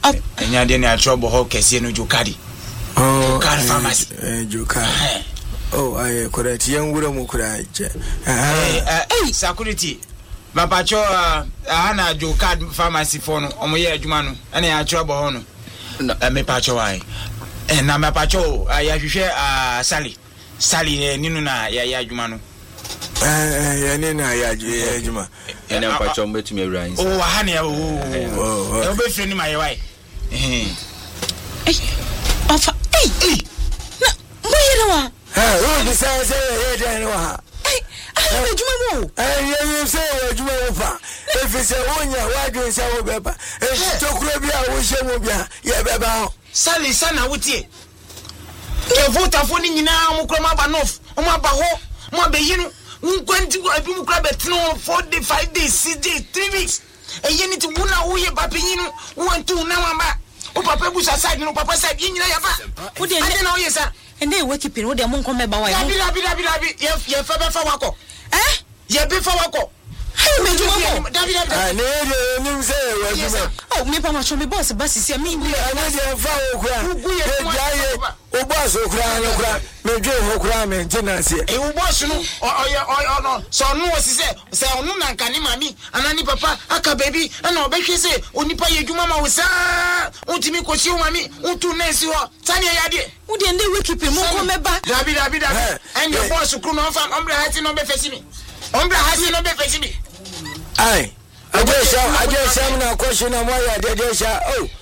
enya de na trouble ho kese no Jokadi. Oh, car pharmacy. Jokadi. Oh, I correct. Young woman who could security. Mapacho ana Jokadi pharmacy phone omoye adwuma no ene ya trouble ho no. Me pacho why. Na mapacho ya hwehwe Sally ninu na ya adwuma no. Ya nina ya adwuma. Ene pacho mbetumi awran. Oh, ha ne oh. E be fre ni my why. Ofa na moyelewa o bi say e dey wa ai adwuma mo you say adwuma wo fa if say wonya wadwen say wo beba e tokuro bia wo hye mo bia ye beba ho Sally sana wotie ke vota fo ni nyina mo kroma ba nof mo aba ho mo abeyinu nkwanti adwum kra betno 4 days 5 days 6 days 3 weeks e yeni ti wona wo ye papeyinu wo ntu na wamba o papa busa side no papa side nyina ya fa wo de na wo ye sa ende we keeping wo de mo nkom meba wa ye fa be fa wako ye be fa wako David oh me pa ma show me boss si me me fa okura o boss okura no kura me dwe okura me tenancy e o boss no no so no se onu na nka ni mami anani papa aka baby ana obehwe se onipa ye dwuma ma wo sa untimi kosi o mami untu nesi ho tani ya de wo de ende we keep mo ko meba David and your boss kru no fa ombra hati no be fesi mi Aye, I just am na question na moya de sha.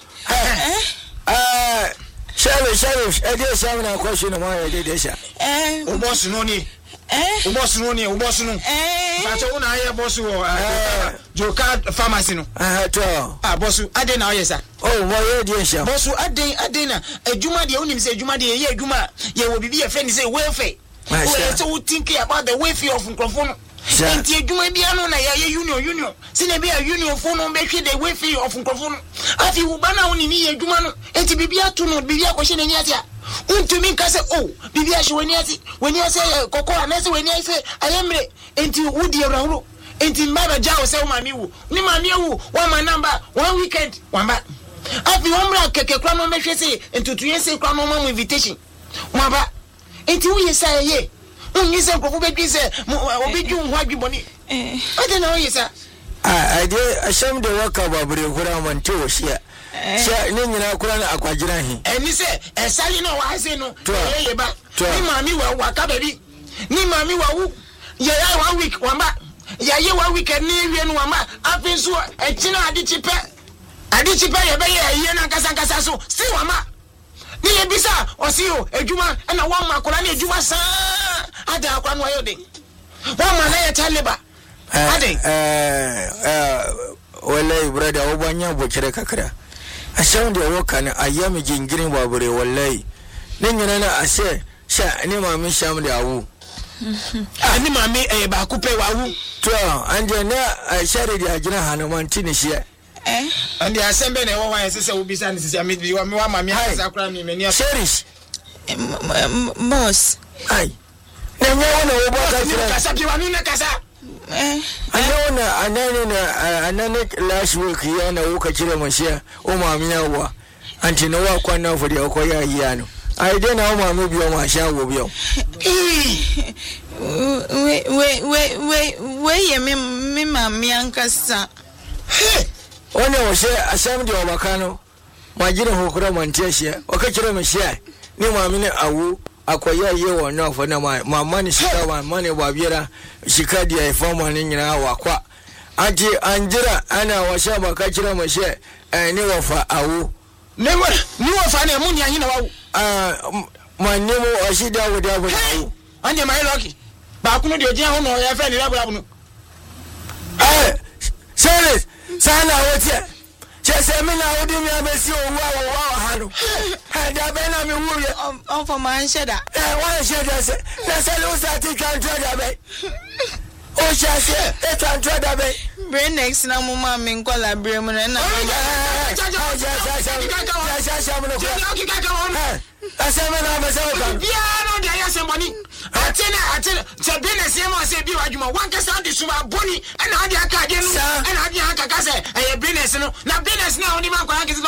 Oh. Sheriff, I just am na question na moya de sha. O boss no ni. O boss no. Ba to una ya boss wo Jokadi pharmacy no. To. Boss, ade na o sir. Oh, moya de sha. Boss, ade na adwuma de unim se adwuma de ye adwuma ye wo bibi ye fe ni se welfare. So think about the welfare of microphone. Enti adwuma bia no na ya union sine bia union fo no be hwe the way fee of microphone afi wo bana woni ni adwuma no enti bibia to no bibia kwhye na ni atia untumi nka se oh bibia hwe wani ase kokko anase wani ase ayemre enti wudi awrawro enti mbaba jawo se wo mami wu ni mami wu wa ma number one weekend wamba afi omra keke kra no mehwe se enti tuye se kra no ma invitation wamba enti wo yesa ye unise nkofo bedwi se obedwi ho adwiboni ade na oyesa I did asham de waka babure kura man to shia sha ni nyina kura na akwagina hi eni se esali no wa se no ye ba ni mami wa waka baby ni mami wa wu ye ya 1 week wamba ya ye 1 week ni wie no wamba afenso ekina ade chipe ye be ye na nkasa so si wamba ni ye bisa osio adwuma na wa makora na adwuma sa ada akwa no ayode wa ma na ye taleba ade wallahi brother obanya bokire kakra asham de woka na ayami jingirin babure wallahi nin yana na ase sha ni mami sham de awu ani mami ba ku pe wawu to anje na shari de agina hanuman tini shi and the assembly na wa yesese wo bisa ni sisi mi wa mami asa akra mi meni sherish boss ai na nyawo na wo boka kasa bi wanu na kasa anane last week yana wuka cire mashiya o mami yawa anti na wa kwana fodi ko ya yano ai dai na mami biyo ma shago biyo we ye me mami ankasa wani wase asam de obakano majira hokura mantiashia wakachire mashiya ni mami ne awu akoya yewo no for na mama ni shika wa mane babiera shika dia ifoma ni nyina wakwa ati anjira ana washa bakachira mashe ni wafa awu ni wafa na munya hina wawu manimo ashida woda bo awu anje mai loki ba kunu de ojian ho no ya fe ni raburabu no serious sana wote chese mi na odi mi abesi owa hanu da be na mi wure on for man sheda wa sheda se na se lo sa ti kan da be o sha se e kan da be brain next na mo ma mi nkola bre mu na asema na besa kan bia no de ya se boni atena se business e ma se bi wadwuma wan ka sa de suma boni na ade aka de no na ade aka ka se e business no na business na oni man kwa